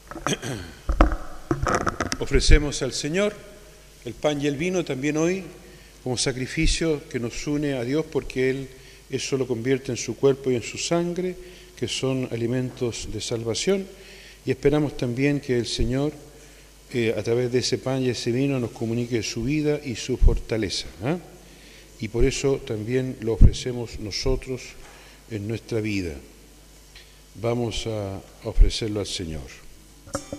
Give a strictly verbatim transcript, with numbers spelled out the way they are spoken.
Ofrecemos al Señor el pan y el vino también hoy como sacrificio que nos une a Dios, porque Él eso lo convierte en su cuerpo y en su sangre, que son alimentos de salvación, y esperamos también que el Señor, eh, a través de ese pan y ese vino, nos comunique su vida y su fortaleza, ¿eh? Y por eso también lo ofrecemos nosotros en nuestra vida. Vamos a ofrecerlo al Señor.